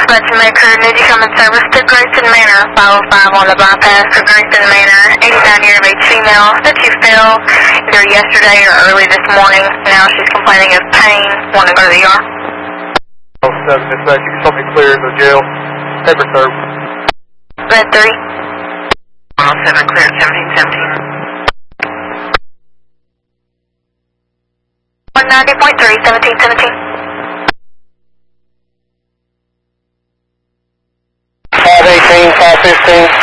Dispatch Maker, need you come in service to Grayson Manor, 505 on the bypass for Grayson Manor. 89-year-old female that you fell either yesterday or early this morning. Now she's complaining of pain, want to go to the ER. 07 Dispatch, you can tell me clear to the jail. Paper serve. Red 3. 107 clear, 1717. 190.3, 1717. 518, 515.